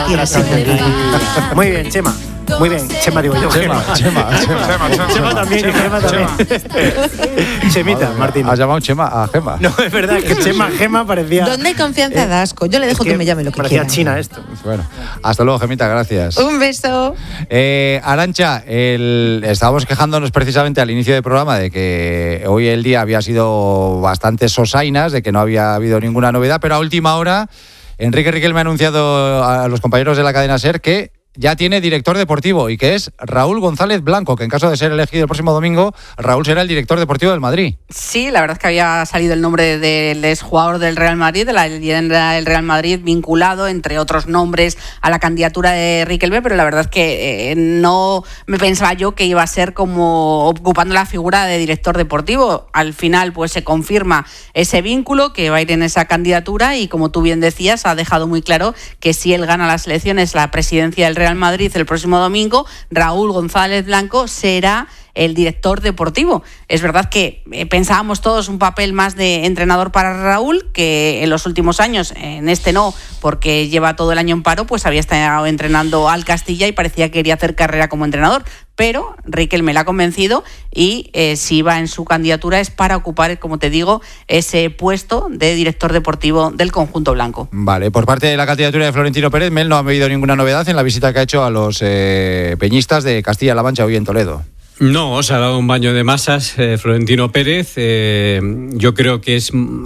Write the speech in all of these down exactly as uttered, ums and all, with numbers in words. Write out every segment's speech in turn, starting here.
quieres ser feliz. Muy bien, Chema. Muy bien, Chema digo yo. Chema, Chema, Chema. Chema, Chema, Chema también, Chema, Chema también. Chemita, Martín. Has llamado Chema a Gema. No, es verdad, que Chema, Gema parecía... ¿Dónde hay confianza, eh, da asco? Yo le dejo es que que me llame lo que parecía quiera. China esto. Bueno, hasta luego, Gemita, gracias. Un beso. Eh, Arantxa, el, estábamos quejándonos precisamente al inicio del programa de que hoy el día había sido bastante sosainas, de que no había habido ninguna novedad, pero a última hora Enrique Riquelme ha anunciado a los compañeros de la cadena SER que ya tiene director deportivo y que es Raúl González Blanco, que en caso de ser elegido el próximo domingo, Raúl será el director deportivo del Madrid. Sí, la verdad es que había salido el nombre del exjugador del Real Madrid, de la leyenda del Real Madrid, vinculado, entre otros nombres, a la candidatura de Riquelme, pero la verdad es que eh, no me pensaba yo que iba a ser como ocupando la figura de director deportivo. Al final, pues se confirma ese vínculo, que va a ir en esa candidatura, y como tú bien decías, ha dejado muy claro que si él gana las elecciones, la presidencia del Real Real Madrid el próximo domingo, Raúl González Blanco será el director deportivo. Es verdad que eh, pensábamos todos un papel más de entrenador para Raúl, que en los últimos años, en este no, porque lleva todo el año en paro, pues había estado entrenando al Castilla y parecía que quería hacer carrera como entrenador. Pero Riquelme la ha convencido y eh, si va en su candidatura es para ocupar, como te digo, ese puesto de director deportivo del conjunto blanco. Vale, por parte de la candidatura de Florentino Pérez, Mel, no ha habido ninguna novedad en la visita que ha hecho a los eh, peñistas de Castilla-La Mancha hoy en Toledo. No, se ha dado un baño de masas eh, Florentino Pérez. Eh, yo creo que es m-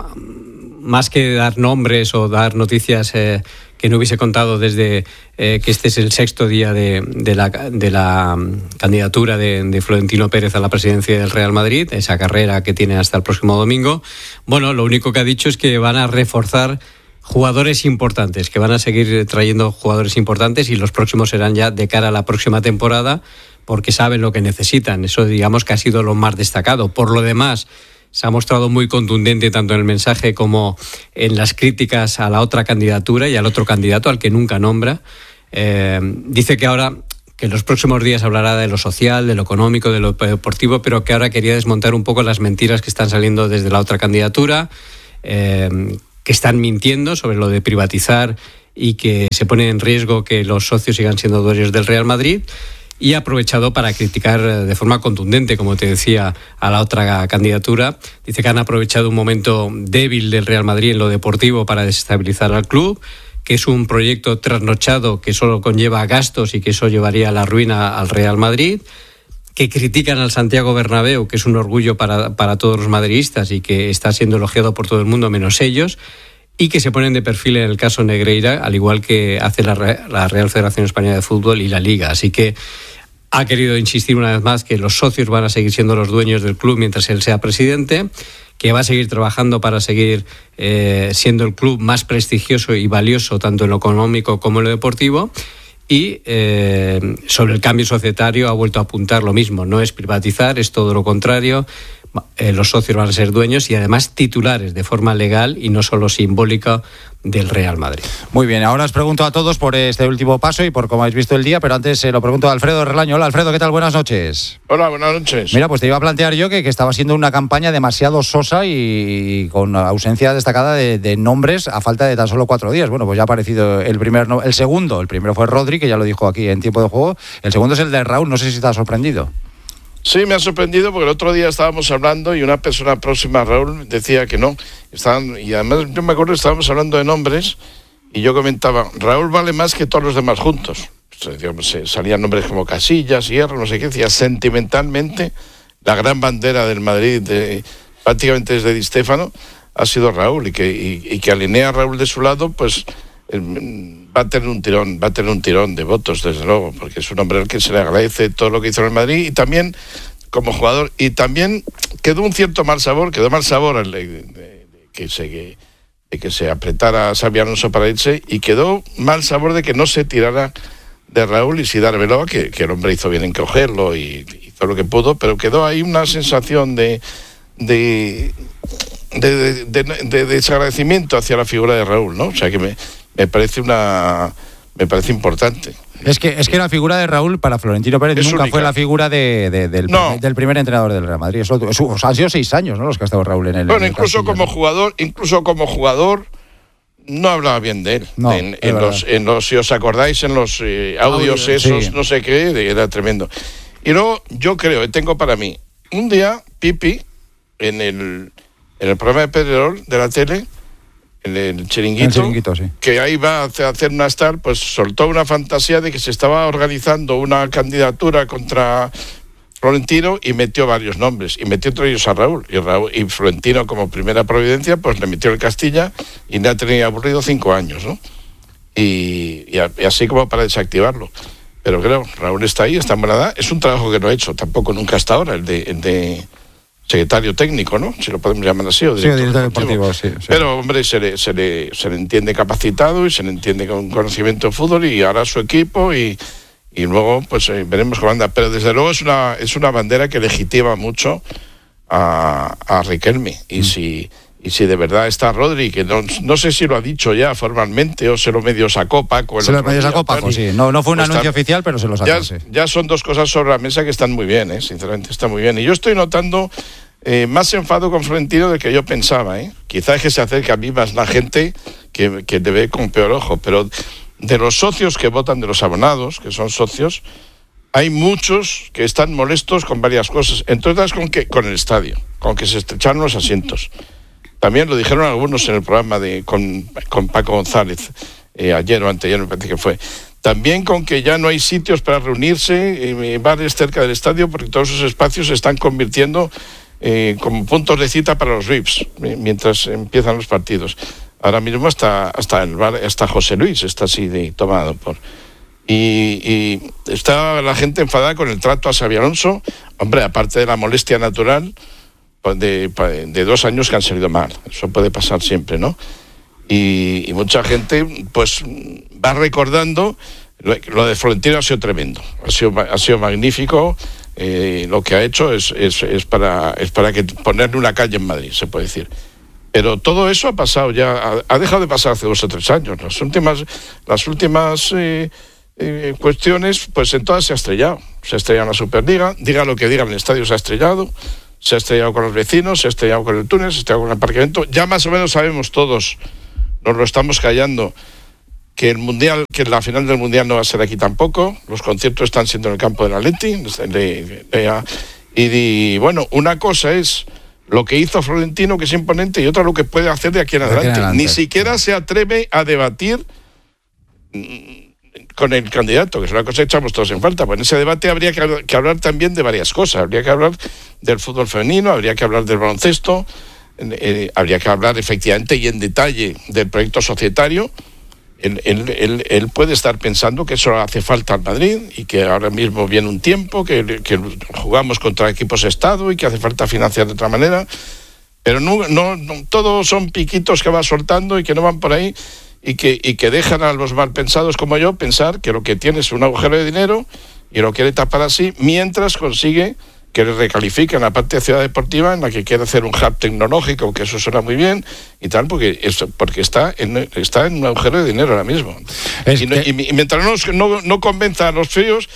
más que dar nombres o dar noticias eh, que no hubiese contado desde eh, que este es el sexto día de, de, la, de la um, candidatura de, de Florentino Pérez a la presidencia del Real Madrid, esa carrera que tiene hasta el próximo domingo. Bueno, lo único que ha dicho es que van a reforzar jugadores importantes, que van a seguir trayendo jugadores importantes y los próximos serán ya de cara a la próxima temporada, porque saben lo que necesitan. Eso, digamos, que ha sido lo más destacado. Por lo demás, se ha mostrado muy contundente tanto en el mensaje como en las críticas a la otra candidatura y al otro candidato, al que nunca nombra. Eh, dice que ahora, que en los próximos días hablará de lo social, de lo económico, de lo deportivo, pero que ahora quería desmontar un poco las mentiras que están saliendo desde la otra candidatura, eh, que están mintiendo sobre lo de privatizar y que se pone en riesgo que los socios sigan siendo dueños del Real Madrid. Y ha aprovechado para criticar de forma contundente, como te decía, a la otra candidatura. Dice que han aprovechado un momento débil del Real Madrid en lo deportivo para desestabilizar al club, que es un proyecto trasnochado que solo conlleva gastos y que eso llevaría a la ruina al Real Madrid, que critican al Santiago Bernabéu, que es un orgullo para, para todos los madridistas y que está siendo elogiado por todo el mundo menos ellos, y que se ponen de perfil en el caso Negreira, al igual que hace la, la Real Federación Española de Fútbol y la Liga. Así que ha querido insistir una vez más que los socios van a seguir siendo los dueños del club mientras él sea presidente, que va a seguir trabajando para seguir eh, siendo el club más prestigioso y valioso tanto en lo económico como en lo deportivo. Y eh, sobre el cambio societario ha vuelto a apuntar lo mismo. No es privatizar, es todo lo contrario. Eh, los socios van a ser dueños y además titulares de forma legal y no solo simbólica del Real Madrid. Muy bien, ahora os pregunto a todos por este último paso y por cómo habéis visto el día, pero antes se eh, lo pregunto a Alfredo Relaño. Hola Alfredo, ¿qué tal? Buenas noches. Hola, buenas noches. Mira, pues te iba a plantear yo que, que estaba siendo una campaña demasiado sosa y, y con ausencia destacada de, de nombres a falta de tan solo cuatro días. Bueno, pues ya ha aparecido el primer, el segundo, el primero fue Rodri, que ya lo dijo aquí en tiempo de juego, el segundo es el de Raúl, no sé si te ha sorprendido. Sí, me ha sorprendido porque el otro día estábamos hablando y una persona próxima a Raúl decía que no. Estaban, y además yo me acuerdo que estábamos hablando de nombres y yo comentaba, Raúl vale más que todos los demás juntos. Salían nombres como Casillas, Hierro, no sé qué, decía sentimentalmente la gran bandera del Madrid de, prácticamente desde Di Stéfano ha sido Raúl y que, y, y que alinea a Raúl de su lado, pues el, va a tener un tirón, va a tener un tirón de votos, desde luego, porque es un hombre al que se le agradece todo lo que hizo en el Madrid y también como jugador, y también quedó un cierto mal sabor, quedó mal sabor de, de, de que se que, de que se apretara a Xabi Alonso para irse, y quedó mal sabor de que no se tirara de Raúl y sí dármelo, que, que el hombre hizo bien en cogerlo y hizo lo que pudo, pero quedó ahí una sensación de de, de, de, de, de desagradecimiento hacia la figura de Raúl, ¿no? O sea que me, me parece una me parece importante. Es que es que la figura de Raúl para Florentino Pérez es nunca única. Fue la figura de, de, del, no. primer, del primer entrenador del Real Madrid. Eso, eso, o sea, han sido seis años, ¿no?, los que ha estado Raúl en el. Bueno, en el incluso Castilla, como ¿no? jugador, incluso como jugador, no hablaba bien de él. No, en, en los, en los, si os acordáis, en los eh, audios Audio, esos, sí. no sé qué, era tremendo. Y luego, yo creo, tengo para mí, un día, Pipi, en el, en el programa de Pedrerol de la tele, en el Chiringuito, el chiringuito sí. que ahí va a hacer una star, pues soltó una fantasía de que se estaba organizando una candidatura contra Florentino y metió varios nombres, y metió entre ellos a Raúl, y Raúl y Florentino como primera providencia, pues le metió el Castilla y le ha tenido aburrido cinco años, ¿no? Y, y, a, y así como para desactivarlo. Pero creo, Raúl está ahí, está en buena edad, es un trabajo que no ha hecho tampoco nunca hasta ahora, el de, el de secretario técnico, ¿no? Si lo podemos llamar así, o director, sí, director deportivo. deportivo, sí, sí. Pero, hombre, se le, se, le, se le entiende capacitado y se le entiende con conocimiento de fútbol y hará su equipo y... Y luego, pues eh, veremos cómo anda. Pero desde luego es una, es una bandera que legitima mucho a, a Riquelme. Y, mm. si, y si de verdad está Rodri, que no, no sé si lo ha dicho ya formalmente o se lo medio sacó Paco. El se lo medio sacó Paco, sí. No, no fue un pues anuncio está, oficial, pero se lo sacó. Ya, sí. ya son dos cosas sobre la mesa que están muy bien, ¿eh? Sinceramente, están muy bien. Y yo estoy notando eh, más enfado con Florentino del que yo pensaba. ¿eh? Quizás es que se acerca a mí más la gente que, que te ve con peor ojo, pero... De los socios que votan, de los abonados, que son socios, hay muchos que están molestos con varias cosas, entre otras con que con el estadio, con que se estrecharon los asientos. También lo dijeron algunos en el programa de con, con Paco González, eh, ayer o anteayer me parece que fue. También con que ya no hay sitios para reunirse, eh, bares cerca del estadio, porque todos esos espacios se están convirtiendo eh, como puntos de cita para los V I Ps, eh, mientras empiezan los partidos. Ahora mismo hasta, hasta el bar, hasta José Luis está así de tomado por... Y, y está la gente enfadada con el trato a Xabi Alonso, hombre, aparte de la molestia natural de, de dos años que han salido mal, eso puede pasar siempre, ¿no? Y, y mucha gente pues va recordando, lo, lo de Florentino ha sido tremendo, ha sido, ha sido magnífico, eh, lo que ha hecho es, es, es, para, es para que ponerle una calle en Madrid, se puede decir. Pero todo eso ha pasado ya, ha, ha dejado de pasar hace dos o tres años. Las últimas, las últimas eh, eh, cuestiones, pues en todas se ha estrellado. Se ha estrellado en la Superliga, diga lo que diga, el estadio se ha estrellado, se ha estrellado con los vecinos, se ha estrellado con el túnel, se ha estrellado con el aparcamiento. Ya más o menos sabemos todos, nos lo estamos callando, que el mundial, que la final del mundial no va a ser aquí tampoco. Los conciertos están siendo en el campo del Atleti. Y, y bueno, una cosa es lo que hizo Florentino, que es imponente, y otra lo que puede hacer de aquí en adelante. Aquí en adelante. Ni siquiera se atreve a debatir con el candidato, que es una cosa que echamos todos en falta. Pues en ese debate habría que, que hablar también de varias cosas. Habría que hablar del fútbol femenino, habría que hablar del baloncesto, eh, habría que hablar efectivamente y en detalle del proyecto societario. Él, él, él, él puede estar pensando que eso hace falta al Madrid y que ahora mismo viene un tiempo que, que jugamos contra equipos Estado y que hace falta financiar de otra manera, pero no, no, no todos son piquitos que va soltando y que no van por ahí y que, y que dejan a los malpensados como yo pensar que lo que tiene es un agujero de dinero y lo quiere tapar así mientras consigue que le recalifiquen la parte de ciudad deportiva en la que quiere hacer un hub tecnológico, que eso suena muy bien y tal, porque eso, porque está en, está en un agujero de dinero ahora mismo. Es y, no, que... y, y mientras no, no, no convenza a los fríos,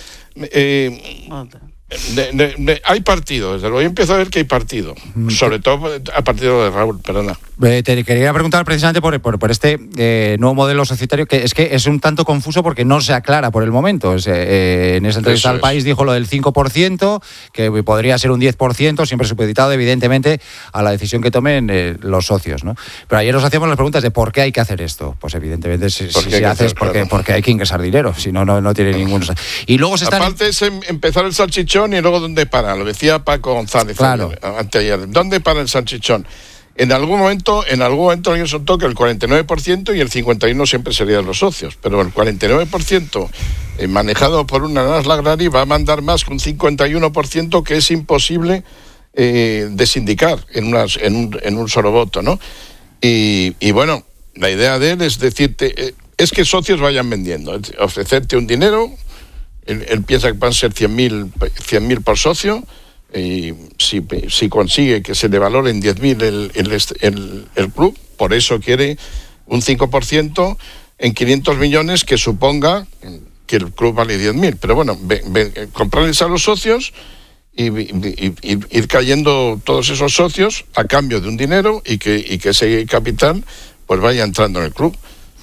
eh, de, de, de, hay partido, desde luego yo empiezo a ver que hay partido, mm. sobre todo a partir de Raúl, perdona. Eh, te quería preguntar precisamente por, por, por este eh, nuevo modelo societario, que es que es un tanto confuso porque no se aclara por el momento. Es, eh, en esa entrevista al País dijo lo del cinco por ciento, que podría ser un diez por ciento, siempre supeditado evidentemente a la decisión que tomen eh, los socios, ¿no? Pero ayer nos hacíamos las preguntas de por qué hay que hacer esto. Pues evidentemente si, si se hace es porque, porque hay que ingresar dinero, si no, no, no tiene ningún... Y luego se están... Aparte es empezar el salchichón y luego dónde para, lo decía Paco González claro. anteayer. ¿Dónde para el salchichón? En algún momento, en algún momento alguien soltó que el cuarenta y nueve por ciento y el cincuenta y uno por ciento siempre serían los socios, pero el cuarenta y nueve por ciento eh, manejado por una Nasla Agrari va a mandar más que un cincuenta y uno por ciento que es imposible eh, desindicar en, unas, en, un, en un solo voto, ¿no? Y, y bueno, la idea de él es decirte, eh, es que socios vayan vendiendo, es ofrecerte un dinero, él, él piensa que van a ser cien mil por socio, y si, si consigue que se le valore en diez mil el, el, el, el club, por eso quiere un cinco por ciento en quinientos millones que suponga que el club vale diez mil. Pero bueno, ve, ve, comprarles a los socios y, y, y ir cayendo todos esos socios a cambio de un dinero y que, y que ese capital pues vaya entrando en el club.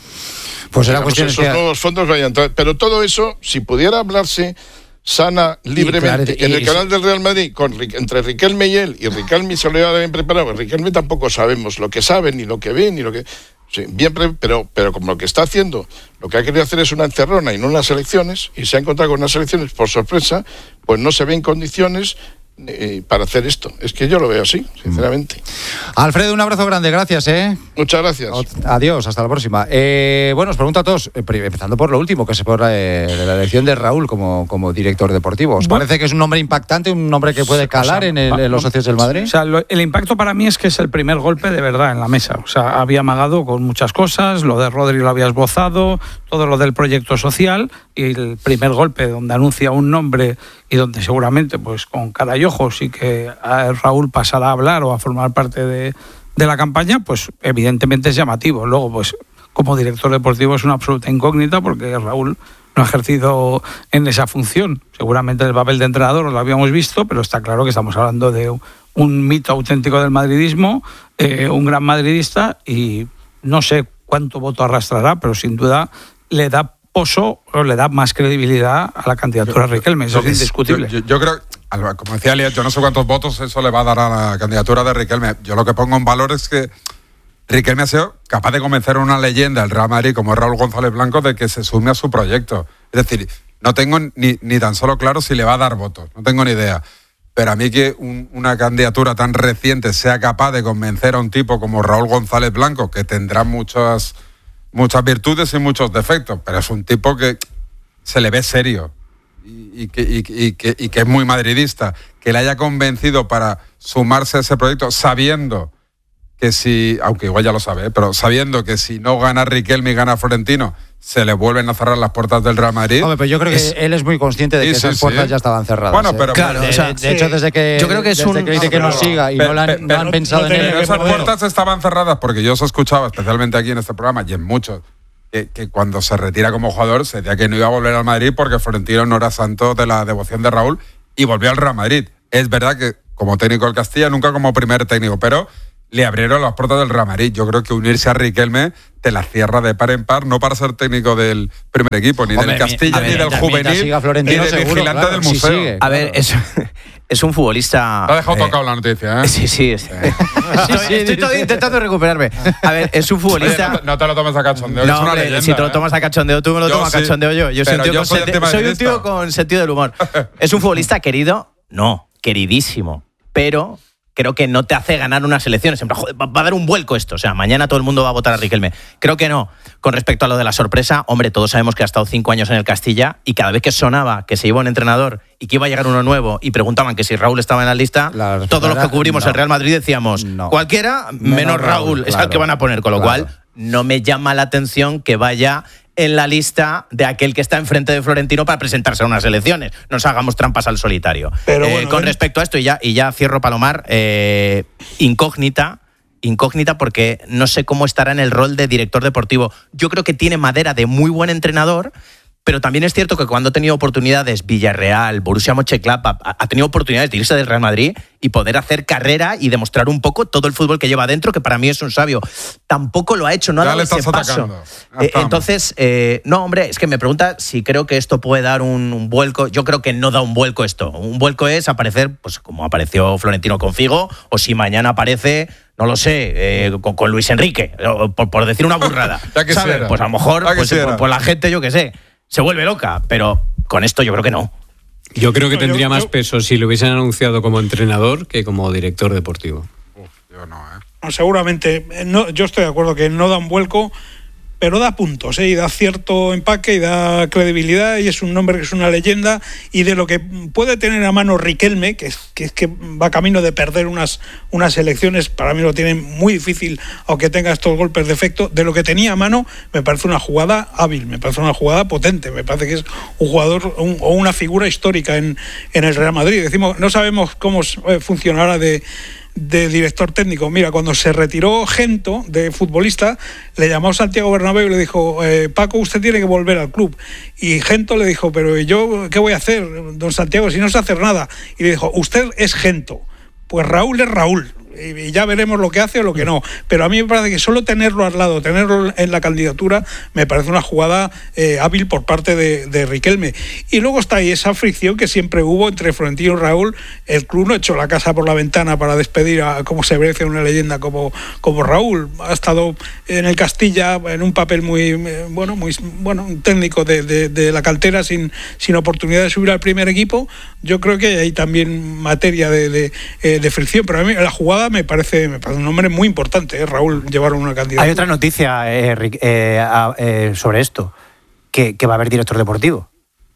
Pues era cuestión esos que... nuevos fondos vayan a entrar. Pero todo eso, si pudiera hablarse sana, libremente, y, claro, y, en el canal del Real Madrid, con, entre Riquelme y él, y Riquelme se lo lleva bien preparado, Riquelme tampoco sabemos lo que sabe, ni lo que ve, ni lo que... Sí, bien, pero, pero como lo que está haciendo, lo que ha querido hacer es una encerrona y no unas elecciones, y se ha encontrado con unas elecciones por sorpresa, pues no se ve en condiciones eh, para hacer esto. Es que yo lo veo así, sinceramente. Alfredo, un abrazo grande, gracias, ¿eh? Muchas gracias. Adiós, hasta la próxima. Eh, bueno, os pregunto a todos, empezando por lo último, que es por la, eh, la elección de Raúl como, como director deportivo. ¿Os bueno, parece que es un nombre impactante, un nombre que puede calar o sea, en, el, en los socios del Madrid? O sea, lo, el impacto para mí es que es el primer golpe de verdad en la mesa. O sea, había amagado con muchas cosas, lo de Rodri lo había esbozado, todo lo del proyecto social, y el primer golpe donde anuncia un nombre y donde seguramente, pues con cara y ojos, sí que Raúl pasará a hablar o a formar parte de, de la campaña, pues evidentemente es llamativo. Luego, pues como director deportivo es una absoluta incógnita porque Raúl no ha ejercido en esa función. Seguramente el papel de entrenador lo habíamos visto, pero está claro que estamos hablando de un mito auténtico del madridismo, eh, un gran madridista, y no sé cuánto voto arrastrará, pero sin duda le da poso o le da más credibilidad a la candidatura de Riquelme. Eso es indiscutible. Yo, yo, yo creo, como decía Elías, yo no sé cuántos votos eso le va a dar a la candidatura de Riquelme. Yo lo que pongo en valor es que Riquelme ha sido capaz de convencer a una leyenda del Real Madrid como Raúl González Blanco de que se sume a su proyecto. Es decir, no tengo ni, ni tan solo claro si le va a dar votos, no tengo ni idea. Pero a mí que un, una candidatura tan reciente sea capaz de convencer a un tipo como Raúl González Blanco, que tendrá muchas, muchas virtudes y muchos defectos, pero es un tipo que se le ve serio y, y, que, y, y, que, y que es muy madridista, que le haya convencido para sumarse a ese proyecto sabiendo que si, aunque igual ya lo sabe, pero sabiendo que si no gana Riquelme y gana Florentino, se le vuelven a cerrar las puertas del Real Madrid. Hombre, pero yo creo es... que él es muy consciente de que sí, esas sí, puertas sí. ya estaban cerradas. Bueno, pero... ¿eh? Claro, de, o sea, de, de hecho, desde que, yo creo que, es desde un... que dice que no siga y pero, no, la han, pero, no han pensado no en él. Pero esas puertas estaban cerradas porque yo os escuchaba, especialmente aquí en este programa, y en muchos, que, que cuando se retira como jugador se decía que no iba a volver al Madrid porque Florentino no era santo de la devoción de Raúl y volvió al Real Madrid. Es verdad que como técnico del Castilla, nunca como primer técnico, pero le abrieron las puertas del Real Madrid. Yo creo que unirse a Riquelme te la cierra de par en par, no para ser técnico del primer equipo, ni Hombre, del Castilla, ver, ni del juvenil, ni del seguro, vigilante claro, del museo. Sí sigue, a ver, es, es un futbolista... Te ha dejado eh, tocado la noticia, ¿eh? Sí, sí. sí. estoy, sí, estoy todavía intentando recuperarme. A ver, es un futbolista... Oye, no, no te lo tomes a cachondeo, no, es una hombre, leyenda, si te lo ¿eh? tomas a cachondeo, tú me lo yo tomas sí, a cachondeo yo. Yo, soy un, tío yo con soy, senti- soy un tío con sentido del humor. ¿Es un futbolista querido? No, queridísimo. Pero... creo que no te hace ganar unas elecciones. En plan, joder, va a dar un vuelco esto. O sea, mañana todo el mundo va a votar a Riquelme. Creo que no. Con respecto a lo de la sorpresa, hombre, todos sabemos que ha estado cinco años en el Castilla y cada vez que sonaba que se iba un entrenador y que iba a llegar uno nuevo y preguntaban que si Raúl estaba en la lista, la todos los que cubrimos no. el Real Madrid decíamos, no. cualquiera menos, menos Raúl, Raúl es claro, el que van a poner. Con lo claro. cual, no me llama la atención que vaya en la lista de aquel que está enfrente de Florentino para presentarse a unas elecciones. No nos hagamos trampas al solitario. Pero eh, bueno, con bien. respecto a esto, y ya, y ya cierro, Palomar, eh, incógnita, incógnita porque no sé cómo estará en el rol de director deportivo. Yo creo que tiene madera de muy buen entrenador, pero también es cierto que cuando ha tenido oportunidades, Villarreal, Borussia Mönchengladbach, ha tenido oportunidades de irse del Real Madrid y poder hacer carrera y demostrar un poco todo el fútbol que lleva dentro, que para mí es un sabio. Tampoco lo ha hecho, no ha dado ese paso. Eh, entonces, eh, no, hombre, es que me pregunta si creo que esto puede dar un, un vuelco. Yo creo que no da un vuelco esto. Un vuelco es aparecer, pues como apareció Florentino con Figo, o si mañana aparece... no lo sé, eh, con, con Luis Enrique, por, por decir una burrada. ¿Sabes? Pues a lo mejor pues, pues, pues la gente, yo qué sé, se vuelve loca, pero con esto yo creo que no. Yo creo que no, tendría yo, más yo, peso si lo hubiesen anunciado como entrenador que como director deportivo. Uf, yo no, ¿eh? No, seguramente, no, yo estoy de acuerdo que no da un vuelco, pero da puntos, ¿eh? Y da cierto empaque y da credibilidad, y es un nombre que es una leyenda, y de lo que puede tener a mano Riquelme, que es que, es que va camino de perder unas, unas elecciones, para mí lo tiene muy difícil, aunque tenga estos golpes de efecto, de lo que tenía a mano, me parece una jugada hábil, me parece una jugada potente, me parece que es un jugador un, o una figura histórica en, en el Real Madrid. Decimos, no sabemos cómo funcionará de... de director técnico. Mira, cuando se retiró Gento de futbolista, le llamó Santiago Bernabéu y le dijo, eh, Paco, usted tiene que volver al club. Y Gento le dijo, pero ¿yo qué voy a hacer, don Santiago, si no sé hacer nada? Y le dijo, usted es Gento. Pues Raúl es Raúl. y ya veremos lo que hace o lo que no, pero a mí me parece que solo tenerlo al lado, tenerlo en la candidatura, me parece una jugada eh, hábil por parte de, de Riquelme. Y luego está ahí esa fricción que siempre hubo entre Florentino y Raúl. El club no echó la casa por la ventana para despedir a, como se merece, una leyenda como, como Raúl. Ha estado en el Castilla en un papel muy bueno, muy bueno, un técnico de, de, de la cantera sin, sin oportunidad de subir al primer equipo. Yo creo que hay también materia de, de, de fricción, pero a mí la jugada me parece, me parece un nombre muy importante, ¿eh? Raúl llevar una candidatura. Hay otra noticia, eh, eh, eh, sobre esto, que, que va a haber director deportivo.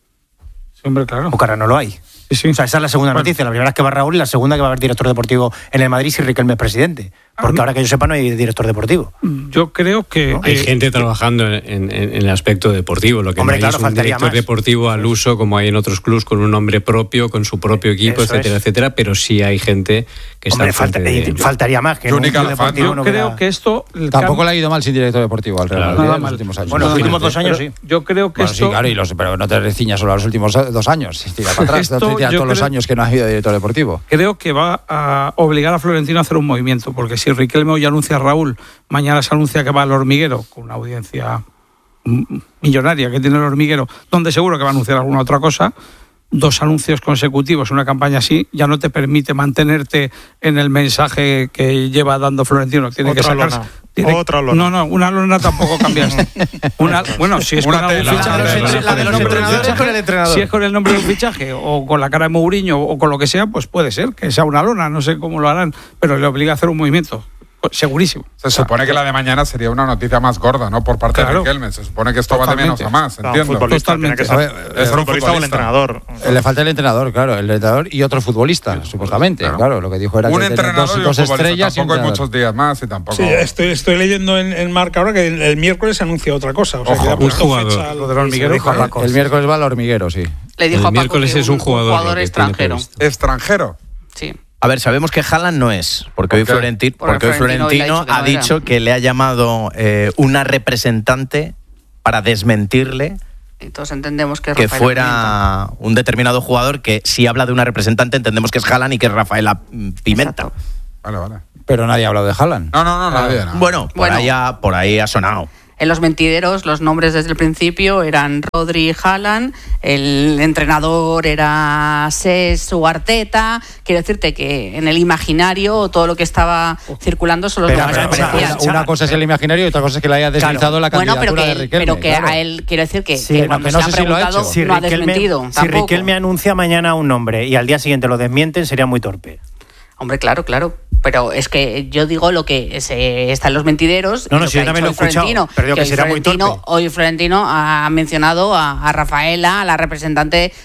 Sí, hombre, claro. Porque ahora no lo hay. Sí, sí. O sea, esa es la segunda Bueno. noticia. La primera es que va Raúl y la segunda que va a haber director deportivo en el Madrid si Riquelme es presidente. Porque ahora que yo sepa no hay director deportivo. Yo creo que... ¿No? Hay eh, gente trabajando en, en- en el aspecto deportivo. Lo que Hombre, no hay claro, es un faltaría director más. deportivo al uso, como hay en otros clubs, con un nombre propio, con su propio equipo, Eso etcétera, es. etcétera. Pero sí hay gente que está Hombre, al frente falta- de eh, ello. faltaría más. Que en un Johnny club Calafat, deportivo yo no creo hubiera- que esto... el Tampoco cam- le ha ido mal sin director deportivo al Real Claro. Madrid Nada en los mal. últimos años. Bueno, los Nada últimos mal. dos años Pero sí. Yo creo que Bueno, esto... sí, claro, y los, pero no te ciñas solo a los últimos dos años. Tira para atrás, no Esto te tiras yo todos los creo- años que no ha habido director deportivo. Creo que va a obligar a Florentino a hacer un movimiento, porque si Riquelme hoy anuncia a Raúl, mañana se anuncia que va al Hormiguero, con una audiencia mm, millonaria que tiene el Hormiguero, donde seguro que va a anunciar alguna otra cosa. Dos anuncios consecutivos, una campaña así, ya no te permite mantenerte en el mensaje que lleva dando Florentino. Tiene Otra que sacarse. lona. tiene- Otra lona. No, no, una lona tampoco cambiaste. Una, bueno, si es Una con algún tela. fichaje, La de los- si es la con de el los nombre del entrenadores fichaje, con el entrenador. si es con el nombre del fichaje o con la cara de Mourinho o con lo que sea, pues puede ser que sea una lona, no sé cómo lo harán, pero le obliga a hacer un movimiento. Segurísimo. Se supone que la de mañana sería una noticia más gorda, ¿no? Por parte Claro. de Riquelme. Se supone que esto va de menos Totalmente. a más, No, un entiendo. futbolista tiene que ser. A ver, el es un futbolista o el futbolista. entrenador. Eh, Le falta el entrenador, claro, el entrenador y otro futbolista, supuestamente. Claro. claro. lo que dijo era Un que tenía entrenador dos, y un dos futbolista. estrellas y un Tampoco hay entrenador. muchos días más y tampoco... Sí, estoy, estoy leyendo en, en Marca ahora que el, el miércoles se anuncia otra cosa. O sea, Ojo, que ya ha un puesto jugador. fecha al- Lo del Hormiguero, dijo a claro. Paco. El miércoles va al Hormiguero, sí. Le dijo El a Paco miércoles que es un jugador, lo que tiene extranjero. previsto. ¿Extranjero? Sí. A ver, sabemos que Haaland no es, porque hoy ¿Por qué? Florentino, Porque porque hoy Florentino hoy le ha Florentino dicho que ha no era. dicho que le ha llamado eh, una representante para desmentirle Y todos entendemos que es que Rafael Pimienta. fuera un determinado jugador que si habla de una representante entendemos que es Haaland y que es Rafaela mm, Pimenta. Exacto. Vale, vale. Pero nadie ha hablado de Haaland. No, no, no, nadie. no. Bueno, por, Bueno. Ahí ha, por ahí ha sonado. En los mentideros, los nombres desde el principio eran Rodri y Haaland, el entrenador era Ses o Arteta. Quiero decirte que en el imaginario todo lo que estaba circulando son los Pero, nombres pero, que pero, aparecían. pero, Una cosa es el imaginario y otra cosa es que le haya deslizado la Bueno, candidatura pero que, de él- Riquelme. pero que claro. a él, quiero decir que, Sí, que no, cuando que se no le sé ha si lo ha preguntado hecho. Si no ha Riquelme, desmentido. si tampoco. Riquelme anuncia mañana un nombre y al día siguiente lo desmienten, sería muy torpe. Hombre, claro, claro. Pero es que yo digo lo que se, está en los mentideros. No, y no, lo sí, que yo ha también dicho lo he escuchado, Florentino, pero digo que hoy será muy Florentino- torpe. Hoy Florentino ha mencionado a, a Rafaela, a la representante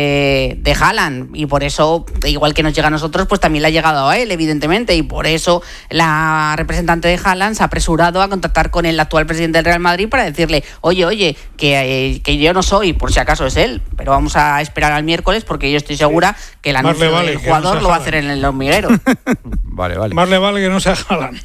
de, de Haaland, y por eso, igual que nos llega a nosotros, pues también le ha llegado a él, evidentemente, y por eso la representante de Haaland se ha apresurado a contactar con el actual presidente del Real Madrid para decirle, oye, oye, que, eh, que yo no soy, por si acaso es él, pero vamos a esperar al miércoles porque yo estoy segura que el Más le anuncio vale del que no jugador sea lo va a Haaland. hacer en el hormiguero. Vale, vale. Más le vale que no sea Haaland.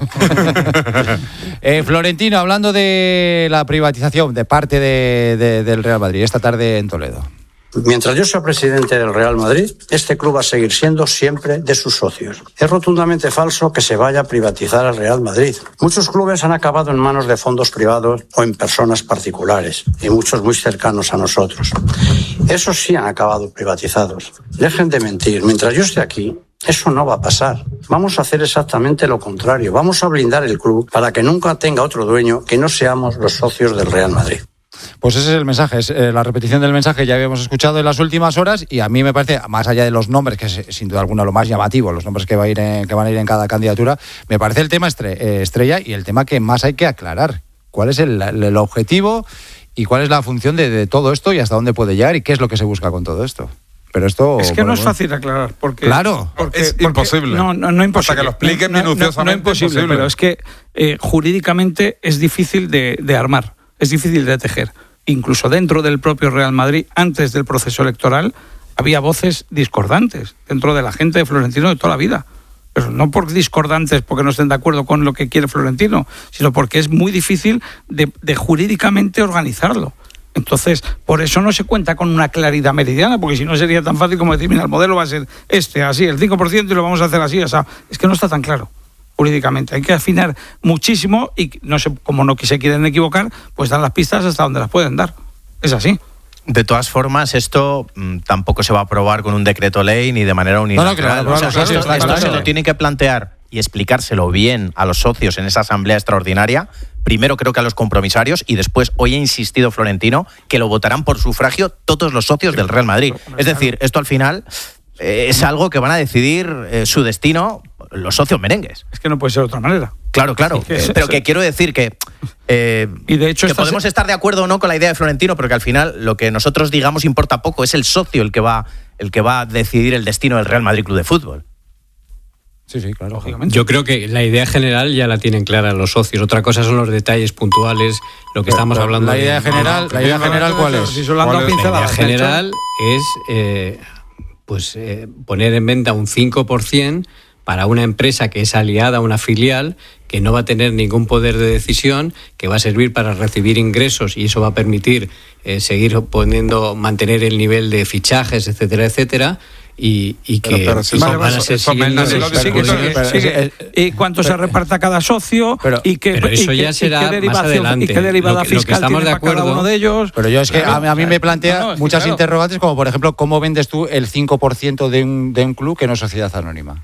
Eh, Florentino, hablando de la privatización de parte de- de- del Real Madrid, esta tarde en Toledo. Mientras yo sea presidente del Real Madrid, este club va a seguir siendo siempre de sus socios. Es rotundamente falso que se vaya a privatizar al Real Madrid. Muchos clubes han acabado en manos de fondos privados o en personas particulares, y muchos muy cercanos a nosotros. Esos sí han acabado privatizados. Dejen de mentir. Mientras yo esté aquí, eso no va a pasar. Vamos a hacer exactamente lo contrario. Vamos a blindar el club para que nunca tenga otro dueño que no seamos los socios del Real Madrid. Pues ese es el mensaje, es eh, la repetición del mensaje que ya habíamos escuchado en las últimas horas, y a mí me parece, más allá de los nombres, que es sin duda alguna lo más llamativo, los nombres que, va a ir en- que van a ir en cada candidatura, me parece el tema estre- eh, estrella y el tema que más hay que aclarar. ¿Cuál es el, el objetivo y cuál es la función de, de todo esto y hasta dónde puede llegar y qué es lo que se busca con todo esto? Pero esto... Es que bueno, no es bueno. fácil aclarar, porque... Claro. porque- Es porque- imposible. No, no, no imposible. Hasta que lo expliquen No, no, no, minuciosamente, No, imposible, imposible. pero es que eh, jurídicamente es difícil de, de armar, es difícil de tejer. Incluso dentro del propio Real Madrid, antes del proceso electoral, había voces discordantes dentro de la gente de Florentino de toda la vida. Pero no por discordantes porque no estén de acuerdo con lo que quiere Florentino, sino porque es muy difícil de, de jurídicamente organizarlo. Entonces, por eso no se cuenta con una claridad meridiana, porque si no sería tan fácil como decir, mira, el modelo va a ser este, así, el cinco por ciento y lo vamos a hacer así, o sea, es que no está tan claro jurídicamente. Hay que afinar muchísimo y no sé, como no se quieren equivocar, pues dan las pistas hasta donde las pueden dar. Es así. De todas formas, esto mmm, tampoco se va a aprobar con un decreto ley ni de manera unilateral. No, no, claro, o sea, esto, esto, esto se lo tienen que plantear y explicárselo bien a los socios en esa asamblea extraordinaria. Primero creo que a los compromisarios y después, hoy ha insistido Florentino, que lo votarán por sufragio todos los socios del Real Madrid. Es decir, esto al final eh, es algo que van a decidir eh, su destino los socios merengues. Es que no puede ser de otra manera. Claro, claro, sí, eh, pero que quiero decir que, eh, y de hecho que podemos se... estar de acuerdo o no con la idea de Florentino, pero que al final lo que nosotros digamos importa poco, es el socio el que va, el que va a decidir el destino del Real Madrid Club de Fútbol. Sí, sí, claro. Lógicamente. Yo creo que la idea general ya la tienen clara los socios. Otra cosa son los detalles puntuales, lo que pero, estamos pero hablando. La idea de... general, la idea general ¿cuál es? Si ¿Cuál es? La idea general es eh, pues eh, poner en venta un cinco por ciento para una empresa que es aliada a una filial, que no va a tener ningún poder de decisión, que va a servir para recibir ingresos y eso va a permitir eh, seguir poniendo, mantener el nivel de fichajes, etcétera, etcétera. Y, y que pero, pero, sí, van vale, a ser eso, siguiendo sí, sí, sí, sí, y cuánto se reparta cada socio pero, y qué, pero eso y ya qué, será y qué derivación, más adelante. Y qué derivada lo que, fiscal lo que tiene de para cada uno de ellos. Pero yo es que claro, a, a mí me plantea no, no, muchas claro. interrogantes, como por ejemplo, ¿cómo vendes tú el cinco por ciento de un, de un club que no es sociedad anónima?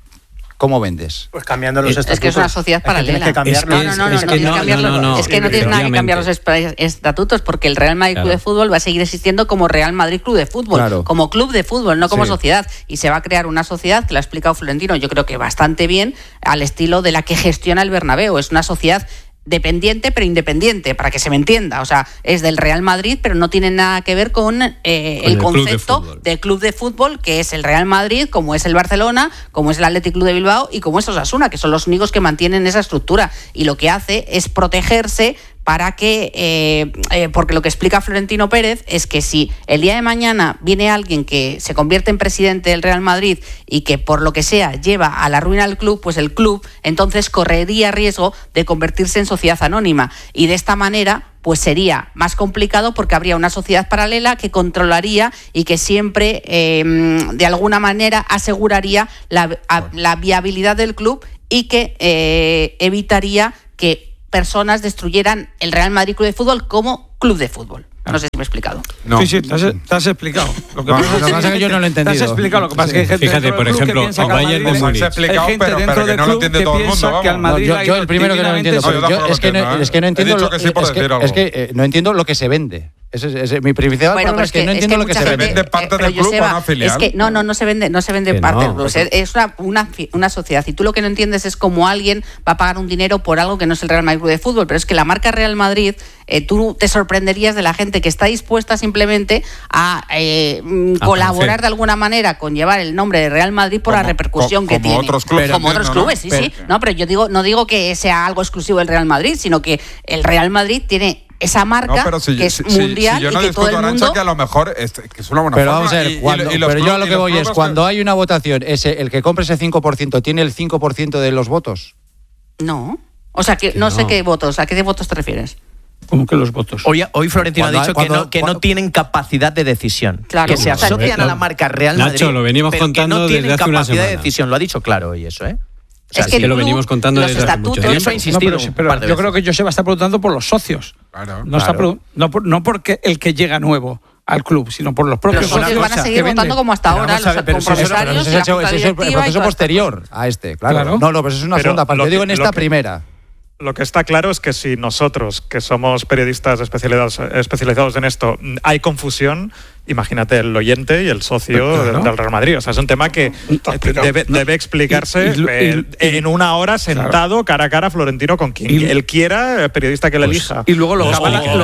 ¿Cómo vendes? Pues cambiando los estatutos. Es que es una sociedad paralela. Es que es que no, no, no, no, no, no, no, no, no. Es que no tienes nada que cambiar los estatutos, porque el Real Madrid claro. Club de Fútbol va a seguir existiendo como Real Madrid Club de Fútbol, claro. como club de fútbol, no como sí. sociedad. Y se va a crear una sociedad, que lo ha explicado Florentino, yo creo que bastante bien, al estilo de la que gestiona el Bernabéu. Es una sociedad dependiente pero independiente, para que se me entienda, o sea, es del Real Madrid pero no tiene nada que ver con, eh, con el, el concepto club de del club de fútbol, que es el Real Madrid, como es el Barcelona, como es el Athletic Club de Bilbao y como es Osasuna, que son los únicos que mantienen esa estructura, y lo que hace es protegerse para que, eh, eh, porque lo que explica Florentino Pérez es que si el día de mañana viene alguien que se convierte en presidente del Real Madrid y que por lo que sea lleva a la ruina al club, pues el club entonces correría riesgo de convertirse en sociedad anónima, y de esta manera pues sería más complicado, porque habría una sociedad paralela que controlaría y que siempre eh, de alguna manera aseguraría la, a, la viabilidad del club y que eh, evitaría que personas destruyeran el Real Madrid Club de Fútbol como club de fútbol. No sé si me he explicado. No. Sí, sí, te has, te has explicado. Lo que no, pasa, lo que pasa es que yo no lo he entendido. Te has explicado. Lo que pasa es que hay gente Fíjate, por ejemplo, el Bayern de Múnich. Se ha explicado, pero, pero que no lo entiende todo el mundo. Que al Madrid no, yo, yo el primero que no lo entiendo. No, yo es, que no, es que no entiendo. Lo, que sí es, que, es que eh, no entiendo lo que se vende. Ese es, ese, mi principal bueno, problema es que, que no es entiendo que lo que se vende. ¿Se vende parte del club o una filial? Es que no, no, no se vende, no se vende parte del club. Es una, una, una sociedad. Y tú lo que no entiendes es cómo alguien va a pagar un dinero por algo que no es el Real Madrid Club de Fútbol. Pero es que la marca Real Madrid, eh, tú te sorprenderías de la gente que está dispuesta simplemente a eh, colaborar de alguna manera con llevar el nombre de Real Madrid por como, la repercusión como, que como tiene. Otros clubes, como otros clubes, ¿no? sí, pero, sí. No, pero yo digo, no digo que sea algo exclusivo del Real Madrid, sino que el Real Madrid tiene esa marca no, si, que es si, mundial si yo no y que todo el mundo... Arancha, que a lo mejor es, que es una buena pero forma. Vamos a ver, y, cuando, y, y pero yo a lo que voy es, cuando que... hay una votación, ese, el que compre ese cinco por ciento tiene el cinco por ciento de los votos. No. O sea, que, que no, no sé qué votos, ¿a qué votos te refieres? ¿Cómo que los votos? Hoy, hoy Florentino cuando, ha dicho cuando, que, no, que no tienen capacidad de decisión. Claro, que se asocian a la marca Real Madrid. Nacho, lo venimos pero contando que no desde tienen hace una capacidad semana. de decisión. Lo ha dicho claro hoy eso, ¿eh? O sea, es que, sí que lo venimos contando desde hace mucho tiempo. Eso ha insistido. No, pero, pero yo creo que Joseba está preguntando por los socios. Claro, no, claro. Está, no, por, no porque el que llega nuevo al club, sino por los propios socios. Los socios van a seguir votando venden. como hasta pero ahora, los compromisarios. Ese es el proceso posterior a este, claro. claro. No, no, pero eso es una pero segunda parte. Yo digo en esta que, primera. Lo que está claro es que si nosotros, que somos periodistas especializados, especializados en esto, hay confusión, imagínate el oyente y el socio claro. del Real Madrid. O sea, es un tema que debe, debe explicarse y, y, eh, y, en una hora sentado claro. cara a cara Florentino con quien y, él quiera, el periodista que le pues, elija. Y luego lo que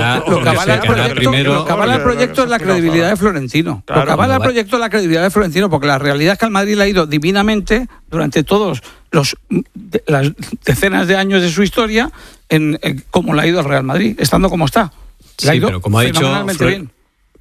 primero avala el proyecto es la credibilidad de Florentino. Claro, lo que avala el proyecto es la credibilidad de Florentino, porque la realidad es que al Madrid le ha ido divinamente durante todos los de, las decenas de años de su historia en, en cómo le ha ido al Real Madrid, estando como está. Le sí, ha ido pero como ha dicho fenomenalmente Flor- bien.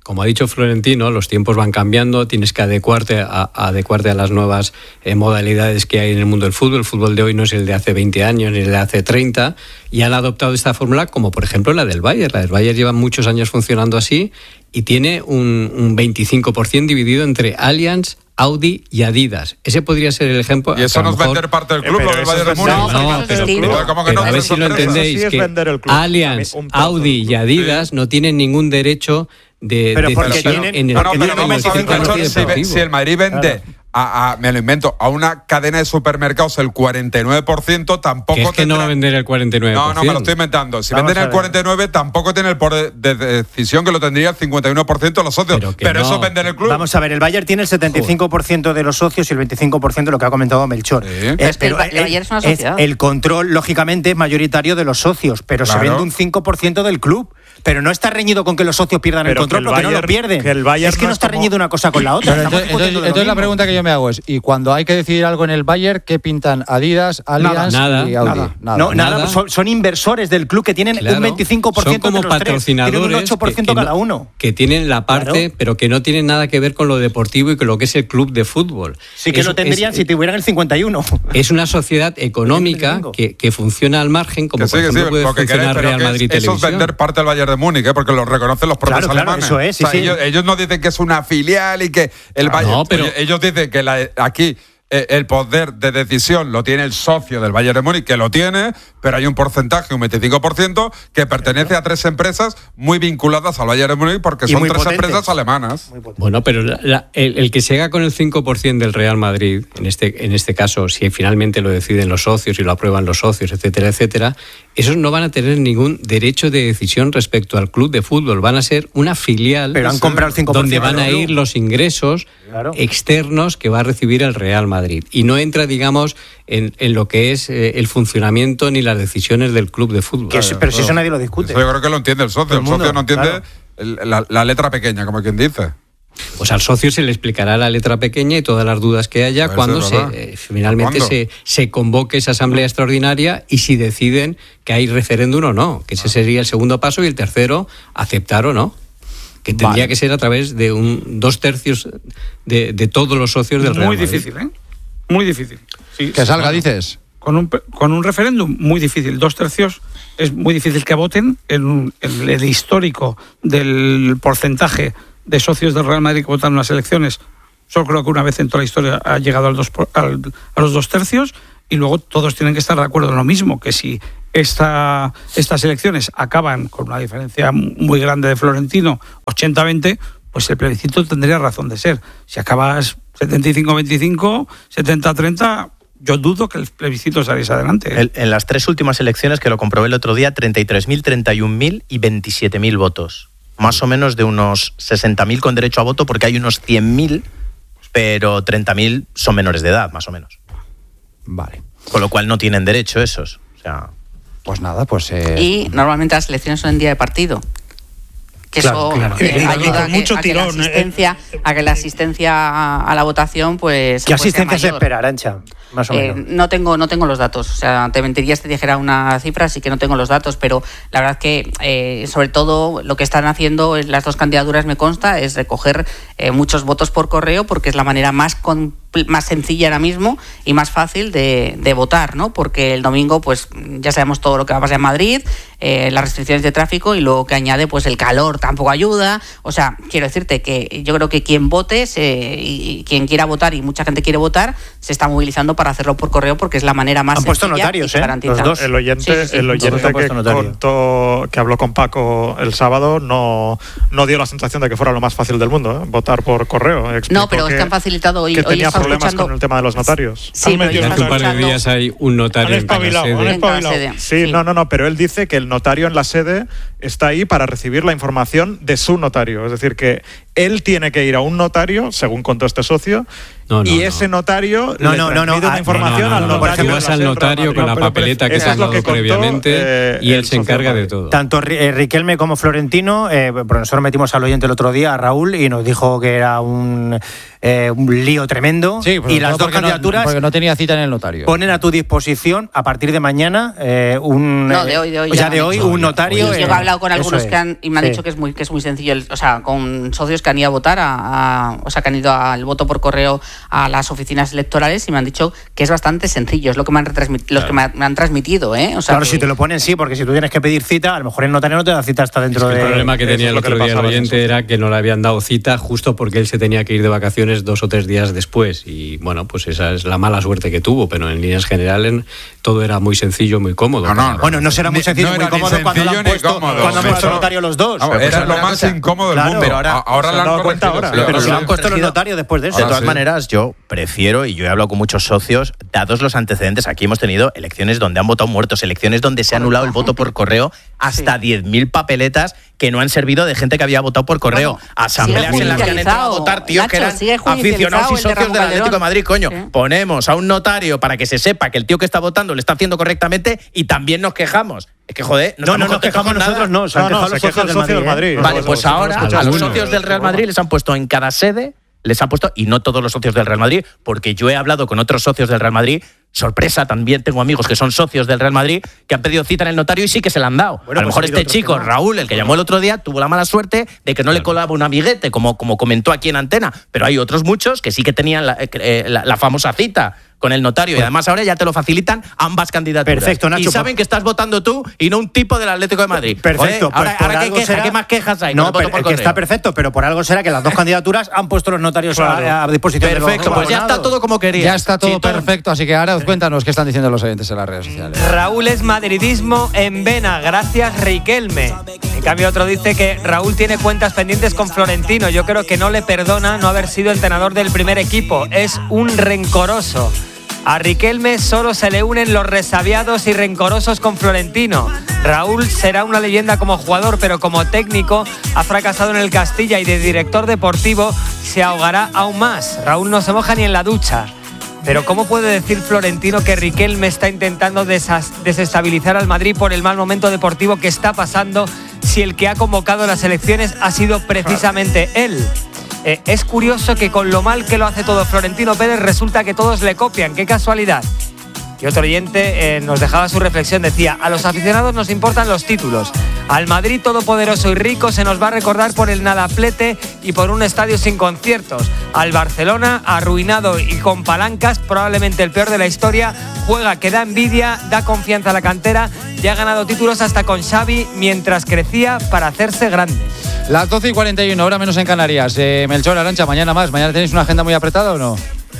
como ha dicho Florentino, los tiempos van cambiando, tienes que adecuarte a, a adecuarte a las nuevas eh, modalidades que hay en el mundo del fútbol. El fútbol de hoy no es el de hace veinte años ni el de hace treinta, y han adoptado esta fórmula como por ejemplo la del Bayern. La del Bayern lleva muchos años funcionando así y tiene un, un veinticinco por ciento dividido entre Allianz, Audi y Adidas. Ese podría ser el ejemplo. ¿Y eso no es mejor... vender parte del club, Eh, lo del Bayern de Múnich? No, no, pero, pero, ¿Cómo que pero no? a ver si lo entendéis, sí que Allianz, Audi y Adidas no tienen ningún derecho de Pero porque decisión tienen- en el, No, no, en pero el vamos a ver, circuito Nacho, si, deportivo. si el Madrid vende, a, a, me lo invento, a una cadena de supermercados el cuarenta y nueve por ciento, tampoco Que es que no va a vender el cuarenta y nueve por No, ciento. no, me lo estoy inventando. Si Vamos venden a el ver. cuarenta y nueve por ciento, tampoco tiene el poder de decisión que lo tendría el cincuenta y uno por ciento de los socios. Pero Pero, que eso no. es vender el club. Vamos a ver, el Bayern tiene el setenta y cinco por ciento de los socios y el veinticinco por ciento de lo que ha comentado Melchor. Sí. Eh, Pero es que el pero Ba- el Bayern es una sociedad. el control, lógicamente, es mayoritario de los socios, pero Claro. se vende un cinco por ciento del club. Pero no está reñido con que los socios pierdan Pero el control, que el porque no lo Bayern- pierden. que el Bayern es que no no es está como- reñido una cosa con la otra. Pero estamos entonces, entonces- discutiendo lo entonces la mismo. pregunta que yo me hago es, ¿y cuando hay que decidir algo en el Bayern, qué pintan Adidas, Allianz Nada, y Audi? nada. No, nada, Nada. son, son inversores del club que tienen Claro. un veinticinco por ciento Son como de los tres, tienen un patrocinadores ocho por ciento que- que cada no- uno. que tienen la parte, Claro. pero que no tienen nada que ver con lo deportivo y con lo que es el club de fútbol. Sí que Es- lo tendrían es, si tuvieran el cincuenta y uno. es una sociedad económica veinticinco. que, que funciona al margen, como Que sí, por que sí, ejemplo puede lo que queréis, funcionar pero Real que es- Madrid eso es Televisión. vender parte del Bayern de Múnich, ¿eh? Porque lo reconocen los propios Claro, claro, alemanes. eso es, sí, O sea, sí. Ellos, ellos no dicen que es una filial y que el Ah, Bayern. no, pero- Oye, ellos dicen que la- aquí eh, el poder de decisión lo tiene el socio del Bayern de Múnich, que lo tiene, pero hay un porcentaje, un veinticinco por ciento, que pertenece a tres empresas muy vinculadas al Bayern de Múnich porque Y son muy tres potentes. empresas alemanas. Bueno, pero la- la- el, el que se haga con el cinco por ciento del Real Madrid, en este, en este caso, si finalmente lo deciden los socios y lo aprueban los socios, etcétera, etcétera, esos no van a tener ningún derecho de decisión respecto al club de fútbol. Van a ser una filial Pero han comprado el cinco por ciento donde van a del club. ir los ingresos Claro. externos que va a recibir el Real Madrid. Y no entra, digamos, en, en lo que es eh, el funcionamiento ni las decisiones del club de fútbol. Que es- pero si eso nadie lo discute. Eso yo creo que lo entiende el socio. Todo El, el mundo, socio no entiende claro. el- la, la letra pequeña, como quien dice. Pues al socio se le explicará la letra pequeña y todas las dudas que haya Pues cuando es se, verdad. eh, finalmente ¿Cuándo? se, se convoque esa asamblea extraordinaria y si deciden que hay referéndum o no, que ese sería el segundo paso, y el tercero, aceptar o no. Que tendría Vale. que ser a través de un dos tercios de, de todos los socios del Real Muy Madrid. difícil, ¿eh? Muy difícil. Sí, Que salga, bueno, dices. Con un, pe- con un referéndum muy difícil. Dos tercios es muy difícil que voten. En, un- en el histórico del porcentaje de socios del Real Madrid que votan en las elecciones, solo creo que una vez en toda la historia ha llegado al dos por- al- a los dos tercios, y luego todos tienen que estar de acuerdo en lo mismo, que si esta, estas elecciones acaban con una diferencia muy grande de Florentino, ochenta veinte, pues el plebiscito tendría razón de ser. Si acabas setenta y cinco veinticinco, setenta treinta, yo dudo que el plebiscito saliese adelante. El- en las tres últimas elecciones, que lo comprobé el otro día, treinta y tres mil, treinta y un mil y veintisiete mil votos. Más o menos de unos sesenta mil con derecho a voto, porque hay unos cien mil, pero treinta mil son menores de edad, más o menos. Vale. Con lo cual no tienen derecho esos. O sea, Pues nada, pues... eh, Y normalmente las elecciones son en día de partido. Que Claro, eso claro. eh, Y con ayuda a que, mucho a que la tirón, ¿eh? asistencia, a que la asistencia a, a la votación, pues. ¿Qué pues, sea asistencia se mayor. espera, Arancha? Más o Eh, menos. no tengo no tengo los datos, o sea, te mentiría si te dijera una cifra, así que no tengo los datos, pero la verdad que eh, sobre todo lo que están haciendo en las dos candidaturas, me consta, es recoger eh, muchos votos por correo, porque es la manera más con- más sencilla ahora mismo y más fácil de, de votar, ¿no? Porque el domingo, pues ya sabemos todo lo que va a pasar en Madrid, eh, las restricciones de tráfico y luego que añade, pues el calor tampoco ayuda. O sea, quiero decirte que yo creo que quien vote se, y, y quien quiera votar, y mucha gente quiere votar, se está movilizando para hacerlo por correo porque es la manera más Han puesto sencilla notarios, y que ¿eh? garantiza. Los dos. El oyente, Sí, sí, sí. el Todos oyente han que, puesto notario. contó, que habló con Paco el sábado no, no dio la sensación de que fuera lo más fácil del mundo, ¿eh? Votar por correo. Explicó No, pero es que han facilitado hoy. que hoy tenía estaba problemas escuchando- con el tema de los notarios. Sí, Han pero metido yo en Hace estaba un par de escuchando- días hay un notario Han en cada espabilado, sede. han en cada espabilado. sede. Sí, Sí. no, no, no, pero él dice que el notario en la sede está ahí para recibir la información de su notario. Es decir, que él tiene que ir a un notario, según contó este socio, No, no, y no. ese notario No, le no, no, no, transmite ah, una información No, no, al no, no, notario. tú de vas la al sede del notario Real con la Madrid. papeleta que Eso te es han lo dado que contó, previamente eh, y él el se encarga socio de Madrid. todo. Tanto Ri- eh, Riquelme como Florentino, eh, porque nosotros metimos al oyente el otro día, a Raúl, y nos dijo que era un, eh, un lío tremendo. Sí, pero y las no dos porque no- candidaturas porque no tenía cita en el notario. ponen a tu disposición a partir de mañana eh, un. No, eh, de hoy, de hoy Ya ya de han hoy, dicho. un notario. Hoy en- es Llegó a hablar hablado con algunos es. que han y me han Sí. dicho que es muy que es muy sencillo, el- o sea, con socios que han ido a votar, a, a- o sea, que han ido al voto por correo a las oficinas electorales y me han dicho que es bastante sencillo, es lo que me han retransmitido, los que me, ha- me han transmitido, ¿eh? O sea, Claro, que- si te lo ponen, sí, porque si tú tienes que pedir cita, a lo mejor el notario no te da cita hasta dentro El de... problema que eso tenía es el lo que otro le día el pasaba a oyente esos. era que no le habían dado cita justo porque él se tenía que ir de vacaciones dos o tres días después. Y bueno, pues esa es la mala suerte que tuvo, pero en líneas generales todo era muy sencillo, muy cómodo. No, no, Bueno, no será muy Ni- sencillo, no muy era ni cómodo cuando lo han sencillo ni puesto, cómodo. cuando han puesto Pero- notario los dos. Vamos, Pero era pues lo una más cosa. incómodo del Claro, mundo. pero ahora A- ahora se la han han dado cuenta corregido, ahora. sí, Pero ahora si lo sí. han puesto los notarios después de eso. De Ahora todas sí. maneras, yo prefiero, y yo he hablado con muchos socios, dados los antecedentes, aquí hemos tenido elecciones donde han votado muertos, elecciones donde se ha anulado el voto por correo, hasta Sí. diez mil papeletas que no han servido de gente que había votado por correo. Bueno, Asambleas sigue en las que han entrado a judicializado, votar tíos que Nacho, eran sigue judicializado aficionados y el de socios Ramón del Atlético de Calderón. Madrid. Coño, Sí. ponemos a un notario para que se sepa que el tío que está votando lo está haciendo correctamente y también nos quejamos. Es que, joder, No, no estamos nos contentos quejamos con nada. nosotros, no. Se han No, no, quejado se los queja socios el del socio del Madrid. Madrid. ¿eh? Vale, Los- pues los- los ahora a escuchas. los Alguno. socios del Real Madrid les han puesto en cada sede, les han puesto, y no todos los socios del Real Madrid, porque yo he hablado con otros socios del Real Madrid, sorpresa, también tengo amigos que son socios del Real Madrid, que han pedido cita en el notario y sí que se la han dado. Bueno, a lo pues mejor ha habido este otros chico, que no. Raúl, el que llamó el otro día, tuvo la mala suerte de que no le colaba un amiguete, como, como comentó aquí en antena, pero hay otros muchos que sí que tenían la, eh, la- la famosa cita con el notario y además ahora ya te lo facilitan ambas candidaturas. Perfecto, Nacho, y saben por- que estás votando tú y no un tipo del Atlético de Madrid. Perfecto. Joder, ahora pues por ahora ¿qué, algo queja? será- ¿Qué más quejas hay? con No, el voto pero por que correo? está perfecto, pero por algo será que las dos candidaturas han puesto los notarios a- Claro. a, disposición de los Perfecto, pues ya está abonados. todo como quería. Ya está todo Chitón. perfecto, así que ahora cuéntanos qué están diciendo los oyentes en las redes sociales. Raúl es madridismo en vena, gracias Riquelme. En cambio otro dice que Raúl tiene cuentas pendientes con Florentino. Yo creo que no le perdona no haber sido entrenador del primer equipo. Es un rencoroso. A Riquelme solo se le unen los resabiados y rencorosos con Florentino. Raúl será una leyenda como jugador, pero como técnico ha fracasado en el Castilla y de director deportivo se ahogará aún más. Raúl no se moja ni en la ducha. Pero ¿cómo puede decir Florentino que Riquelme está intentando desas- desestabilizar al Madrid por el mal momento deportivo que está pasando si el que ha convocado las elecciones ha sido precisamente él? Eh, es curioso que con lo mal que lo hace todo Florentino Pérez resulta que todos le copian. ¡Qué casualidad! Y otro oyente eh, nos dejaba su reflexión, decía: a los aficionados nos importan los títulos. Al Madrid todopoderoso y rico se nos va a recordar por el nadaplete y por un estadio sin conciertos. Al Barcelona, arruinado y con palancas, probablemente el peor de la historia, juega que da envidia, da confianza a la cantera y ha ganado títulos hasta con Xavi mientras crecía para hacerse grande. Las doce y cuarenta y uno, hora menos en Canarias. Eh, Melchor, Arantxa, mañana más. ¿Mañana tenéis una agenda muy apretada o no?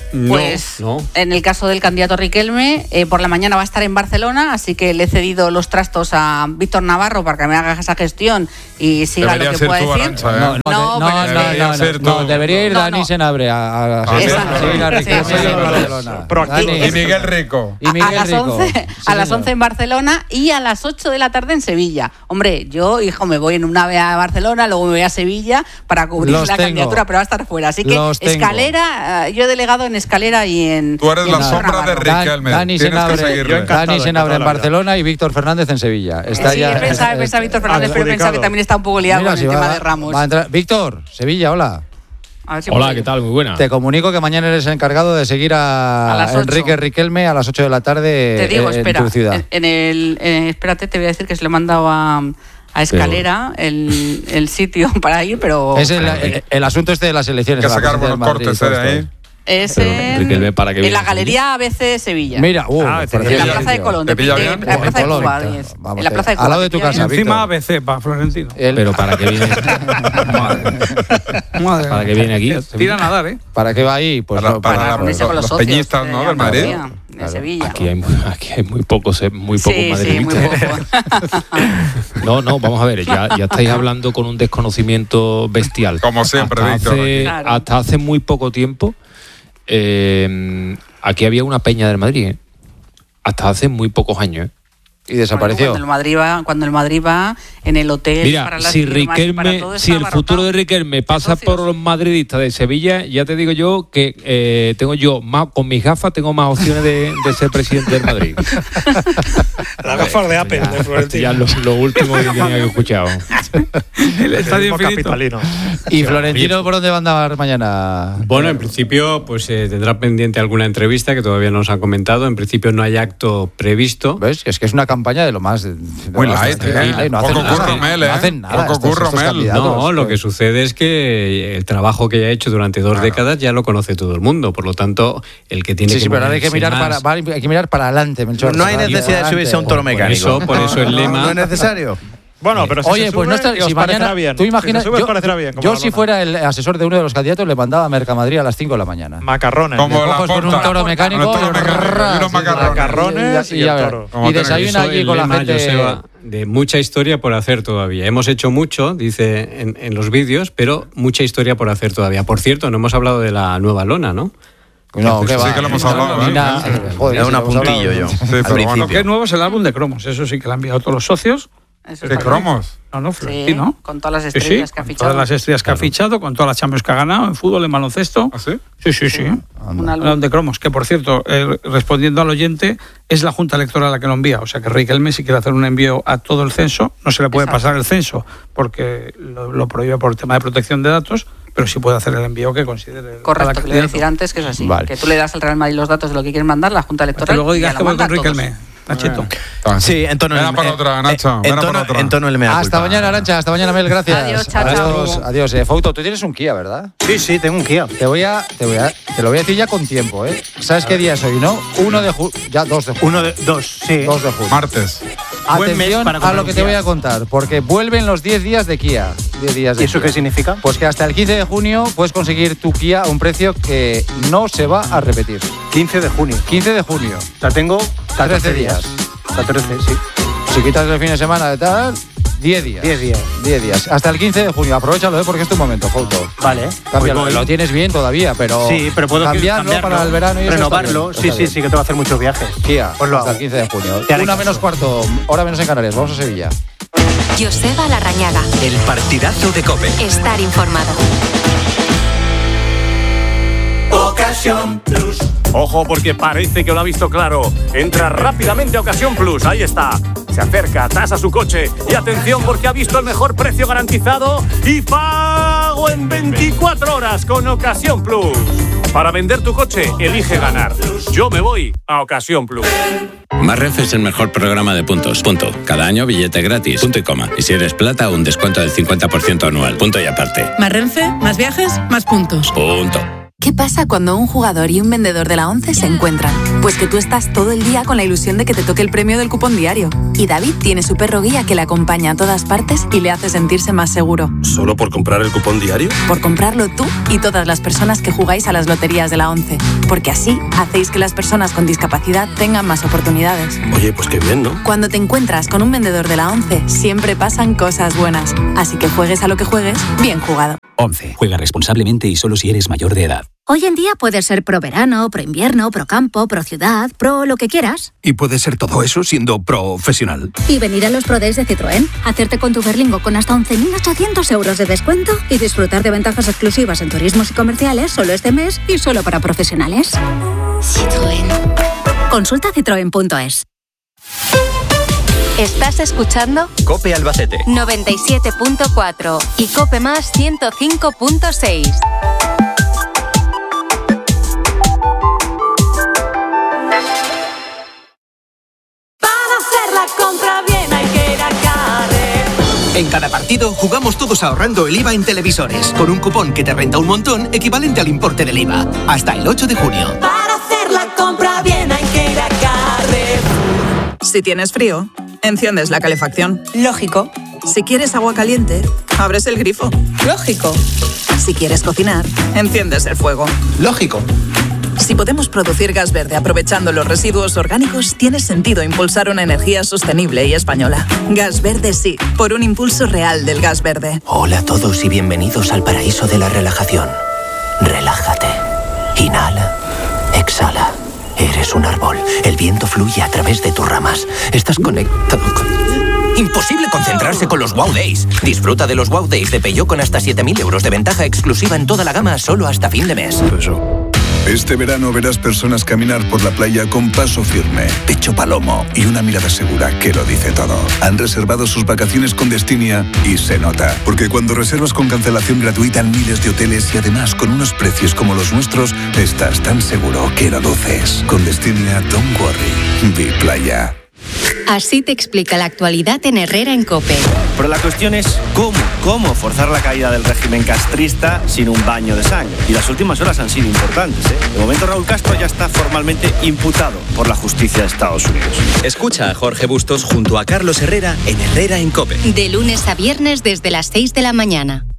Pues no, no. en el caso del candidato Riquelme, eh, por la mañana va a estar en Barcelona, así que le he cedido los trastos a Víctor Navarro para que me haga esa gestión y siga Debería lo que ser pueda tú, decir. Arantxa, ¿eh? No, no, No, no, pero- no, Debería no, ser no, tú. debería ir No, Dani no. Senabre a, a, a, Ah, Exacto. seguir a Sí, Riquelme sí, en sí. Barcelona. Proactivo. Dani. Y Miguel Rico. Y A- Miguel a las Rico. once, Sí, a las señor. once en Barcelona y a las ocho de la tarde en Sevilla. Hombre, yo, hijo, me voy en un ave a Barcelona, luego me voy a Sevilla para cubrir Los la tengo. candidatura, pero va a estar fuera. Así que Los tengo. Escalera, eh, yo he delegado en Escalera y en. Tú eres y en la Víctor sombra de Navarro. Dan- Riquelme. Dani Tienes que Senabre, seguirle. Yo encantado, Dani Senabre en encantado, Barcelona y Víctor Fernández en Sevilla. Está Sí, ya, he pensado, he pensado Víctor Fernández, pero he pensado que también está un poco liado Mira, con si el va- tema de Ramos. va a entrar- Víctor, Sevilla, hola. A ver si Hola, puedo. ¿qué tal? Muy buena. Te comunico que mañana eres el encargado de seguir a, A las ocho. Enrique Riquelme a las ocho de la tarde Te digo, en espera, tu ciudad. en, en el, eh, espérate, te voy a decir que se lo he mandado a, a Escalera el, el sitio para ir, pero Es el, el- el asunto este de las elecciones. Hay que de la sacar presidencia buenos del Madrid cortes, y todo eh, de ahí. esto. es Pero, en, Riquelme, ¿para qué en viene la Sevilla? Galería A B C Sevilla. Mira, uh, Ah, por te en la ejemplo, Plaza de Colón, ¿Te de, pilla de- bien? de la Plaza de Colón. Cuba, es. Vamos, en la Plaza de al Cuba. lado de tu ¿te pilla casa, bien? Víctor. Encima A B C para Florentino. El- Pero ¿para qué viene? Madre ¿Para mía. qué viene aquí? Tira a nadar, ¿eh? ¿Para qué va ahí? Pues Para- no, para pues- la- reunirse con los los socios peñistas, de ¿no? la del Madrid. Andalucía, de Sevilla. Aquí hay, muy- aquí hay muy pocos, eh, muy pocos Sí, sí, muy madridistas. poco. No, no, vamos a ver, ya, ya estáis hablando con un desconocimiento bestial. Como siempre, hasta Víctor, Hace, aquí. hasta hace muy poco tiempo, eh, aquí había una peña del Madrid, ¿eh? Hasta hace muy pocos años. ¿eh? Y desapareció. Bueno, cuando, el Madrid va, cuando el Madrid va en el hotel Mira, para las si firmas y para Riquelme, todo, si el está futuro de abarrotado. Riquelme pasa socios. por los madridistas de Sevilla, ya te digo yo que eh, tengo yo más, con mis gafas tengo más opciones de, de ser presidente del Madrid. Las gafas de Apple, Ya, de Florentino. ya lo, lo último que tenía que escuchar. El estadio Periodismo infinito. capitalino. ¿Y Florentino por dónde va a andar mañana? Bueno, en principio, pues eh, tendrá pendiente alguna entrevista que todavía no nos han comentado. En principio no hay acto previsto. ¿Ves? Es que es una campaña campaña de lo más... de Muy lo más light, tranquila, ¿eh? y no hacen Poco nada, curro, Mel, no ¿eh? hacen nada. Poco estos- curro, estos Mel. candidatos, No, lo pues. que sucede es que el trabajo que ha hecho durante dos décadas ya lo conoce todo el mundo. Por lo tanto, el que tiene Sí, que sí, pero ahora hay que moverse mirar más- para, va- hay que mirar para adelante, Melchor. No hay para necesidad de adelante. subirse a un toro Por mecánico. eso, por eso el lema... ¿No es necesario? Bueno, pero si Oye, se pues sube, no está, os si parecerá mañana, bien. tú imaginas, Si se sube, os yo, parecerá bien, como yo la si lona. fuera el asesor de uno de los candidatos le mandaba a Mercamadrid a las cinco de la mañana. Macarrones. Como Le la coges con un porta. toro mecánico Con el toro y mecánico, ras, y unos sí, macarrones. Macarrones y ya el ves. toro. Como Y tenéis. desayuna Eso, allí el con la lema, gente. Joseba, de mucha historia por hacer todavía. Hemos hecho mucho, dice en, en los vídeos, pero mucha historia por hacer todavía. Por cierto, no hemos hablado de la nueva lona, ¿no? No, Sí, qué sí va. que lo hemos No, hablado, ni ¿eh? nada. Sí, sí. Joder, Era sí un lo hemos apuntillo hablado. yo. Sí, al pero bueno. Lo principio. que es nuevo es el álbum de cromos, eso sí que lo han enviado todos los socios. Eso ¿Qué está cromos? No, no, Sí, Florentino. con todas las Sí, sí, estrellas que ha con fichado. todas las estrellas que ha fichado, con todas las Champions que ha ganado en fútbol, en baloncesto. ¿Ah, sí? Sí, sí, sí. Un Un álbum. álbum de cromos, que por cierto, eh, respondiendo al oyente, es la Junta Electoral la que lo envía. O sea que Riquelme, si quiere hacer un envío a todo el censo, no se le puede Exacto. pasar el censo porque lo, lo prohíbe por el tema de protección de datos, pero sí puede hacer el envío que considere. cada Correcto, que le voy a candidato. decir antes que es así. Vale. Que tú le das al Real Madrid los datos de lo que quieres mandar, la Junta Que Electoral. luego y digas ya que lo voy manda con a todos. Riquelme, Nachito. Sí, en tono Ven a el- por eh, otra, eh, Nacho, en ven a por tono- otra. En tono el mea Hasta culpa. mañana, Arancha. Hasta mañana, Mel. Gracias. Adiós, chao, chao. Adiós, adiós. Eh, Fouto, tú tienes un Kia, ¿verdad? Sí, sí, tengo un Kia. Te voy a, te voy a, te lo voy a decir ya con tiempo, ¿eh? ¿Sabes qué día es hoy, no? Uno de junio, ya dos de junio. Uno de dos, sí. Dos de junio. Martes. Buen mes Atención para a comprar lo un que te Kia. voy a contar, porque vuelven los diez días de Kia. diez días de ¿Y eso Kia. qué significa? Pues que hasta el quince de junio puedes conseguir tu Kia a un precio que no se va a repetir. quince de junio. quince de junio. O sea, tengo catorce trece días. días. catorce, sí. Si quitas el fin de semana de tal, diez días. diez días. diez días. Hasta el quince de junio. Aprovechalo, ¿eh? Porque es tu momento, Fouto. Vale. Cámbialo. Pues voy. Lo tienes bien todavía, pero Sí, pero puedo cambiarlo, para el verano y eso está renovarlo. bien, Sí, está sí, bien. sí, que tengo que hacer muchos viajes. Kia, Pues lo hasta hago. el quince de junio. Te haré Una caso. menos cuarto, hora menos en Canarias. Vamos a Sevilla. Joseba Larrañaga. El partidazo de COPE. Estar informado. Ocasión Plus. Ojo porque parece que lo ha visto claro. Entra rápidamente a Ocasión Plus, ahí está. Se acerca, tasa su coche y atención porque ha visto el mejor precio garantizado y pago en veinticuatro horas con Ocasión Plus. Para vender tu coche, elige ganar. Yo me voy a Ocasión Plus. Más Renfe es el mejor programa de puntos. Punto. Cada año billete gratis. Punto y coma. Y si eres plata, un descuento del cincuenta por ciento anual. Punto y aparte. Más Renfe, más viajes, más puntos. Punto. ¿Qué pasa cuando un jugador y un vendedor de la ONCE se encuentran? Pues que tú estás todo el día con la ilusión de que te toque el premio del cupón diario. Y David tiene su perro guía que le acompaña a todas partes y le hace sentirse más seguro. ¿Solo por comprar el cupón diario? Por comprarlo tú y todas las personas que jugáis a las loterías de la ONCE. Porque así hacéis que las personas con discapacidad tengan más oportunidades. Oye, pues qué bien, ¿no? Cuando te encuentras con un vendedor de la ONCE, siempre pasan cosas buenas. Así que juegues a lo que juegues, bien jugado. once. Juega responsablemente y solo si eres mayor de edad. Hoy en día puedes ser pro verano, pro invierno, pro campo, pro ciudad, pro lo que quieras. Y puede ser todo eso siendo profesional. Y venir a los Pro Days de Citroën, hacerte con tu Berlingo con hasta once mil ochocientos euros de descuento y disfrutar de ventajas exclusivas en turismos y comerciales solo este mes y solo para profesionales. Citroën. Consulta citroen punto es. ¿Estás escuchando? COPE Albacete. noventa y siete punto cuatro y COPE Más ciento cinco punto seis. En cada partido jugamos todos ahorrando el I V A en televisores, con un cupón que te renta un montón equivalente al importe del I V A. Hasta el ocho de junio. Para hacer la compra bien hay que ir a Carrefour. Si tienes frío, enciendes la calefacción. Lógico. Si quieres agua caliente, abres el grifo. Lógico. Si quieres cocinar, enciendes el fuego. Lógico. Si podemos producir gas verde aprovechando los residuos orgánicos, tiene sentido impulsar una energía sostenible y española. Gas verde sí, por un impulso real del gas verde. Hola a todos y bienvenidos al paraíso de la relajación. Relájate. Inhala. Exhala. Eres un árbol. El viento fluye a través de tus ramas. Estás conectado con... Imposible concentrarse con los Wow Days. Disfruta de los Wow Days de Peugeot con hasta siete mil euros de ventaja exclusiva en toda la gama solo hasta fin de mes. Este verano verás personas caminar por la playa con paso firme, pecho palomo y una mirada segura que lo dice todo. Han reservado sus vacaciones con Destinia y se nota, porque cuando reservas con cancelación gratuita en miles de hoteles y además con unos precios como los nuestros, estás tan seguro que lo luces. Con Destinia, don't worry. Vi playa. Así te explica la actualidad en Herrera en COPE. Pero la cuestión es cómo, cómo forzar la caída del régimen castrista sin un baño de sangre. Y las últimas horas han sido importantes, ¿eh? De momento Raúl Castro ya está formalmente imputado por la justicia de Estados Unidos. Escucha a Jorge Bustos junto a Carlos Herrera en Herrera en COPE. De lunes a viernes desde las seis de la mañana.